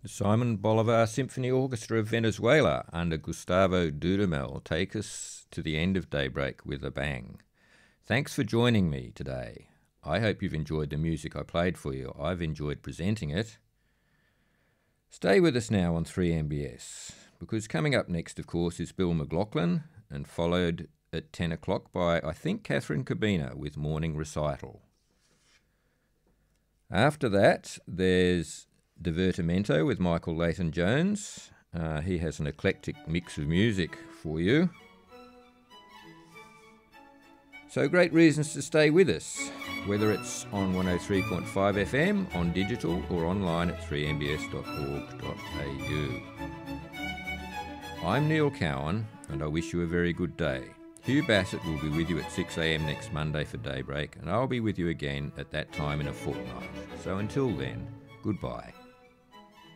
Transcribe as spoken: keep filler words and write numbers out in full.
The Simon Bolivar Symphony Orchestra of Venezuela under Gustavo Dudamel take us to the end of Daybreak with a bang. Thanks for joining me today. I hope you've enjoyed the music I played for you. I've enjoyed presenting it. Stay with us now on three M B S, because coming up next, of course, is Bill McLaughlin, and followed at ten o'clock by, I think, Catherine Cabina with Morning Recital. After that, there's Divertimento with Michael Leighton-Jones. Uh, he has an eclectic mix of music for you. So great reasons to stay with us, whether it's on one oh three point five F M, on digital, or online at three m b s dot org dot a u. I'm Neil Cowan, and I wish you a very good day. Hugh Bassett will be with you at six a m next Monday for Daybreak, and I'll be with you again at that time in a fortnight. So until then, goodbye.